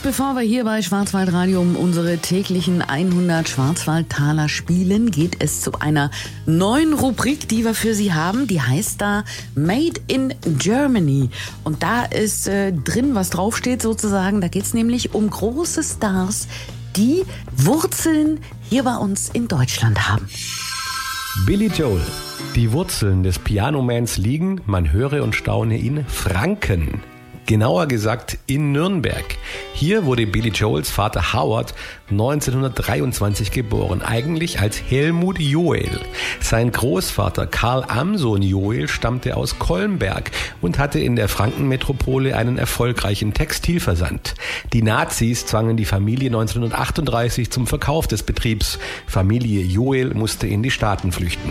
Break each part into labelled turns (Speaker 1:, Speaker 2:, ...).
Speaker 1: bevor wir hier bei Schwarzwaldradio um unsere täglichen 100 Schwarzwaldtaler spielen, geht es zu einer neuen Rubrik, die wir für Sie haben. Die heißt da Made in Germany. Und da ist drin, was draufsteht sozusagen. Da geht es nämlich um große Stars, die Wurzeln hier bei uns in Deutschland haben.
Speaker 2: Billy Joel. Die Wurzeln des Pianomans liegen, man höre und staune, in Franken. Genauer gesagt in Nürnberg. Hier wurde Billy Joels Vater Howard 1923 geboren, eigentlich als Helmut Joel. Sein Großvater Karl Amson Joel stammte aus Kolmberg und hatte in der Frankenmetropole einen erfolgreichen Textilversand. Die Nazis zwangen die Familie 1938 zum Verkauf des Betriebs. Familie Joel musste in die Staaten flüchten.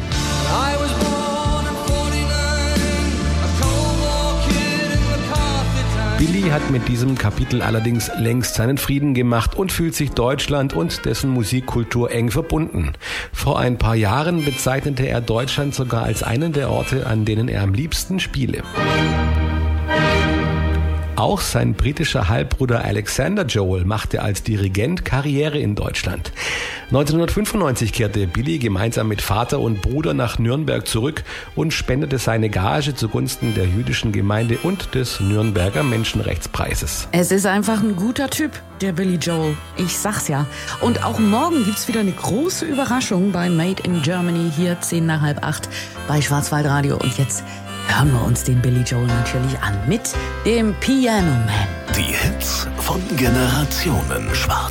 Speaker 2: Billy hat mit diesem Kapitel allerdings längst seinen Frieden gemacht und fühlt sich Deutschland und dessen Musikkultur eng verbunden. Vor ein paar Jahren bezeichnete er Deutschland sogar als einen der Orte, an denen er am liebsten spiele. Auch sein britischer Halbbruder Alexander Joel machte als Dirigent Karriere in Deutschland. 1995 kehrte Billy gemeinsam mit Vater und Bruder nach Nürnberg zurück und spendete seine Gage zugunsten der jüdischen Gemeinde und des Nürnberger Menschenrechtspreises.
Speaker 1: Es ist einfach ein guter Typ, der Billy Joel. Ich sag's ja. Und auch morgen gibt's wieder eine große Überraschung bei Made in Germany hier 7:50 bei Schwarzwaldradio. Und jetzt hören wir uns den Billy Joel natürlich an mit dem Piano Man.
Speaker 3: Die Hits von Generationen Schwarz.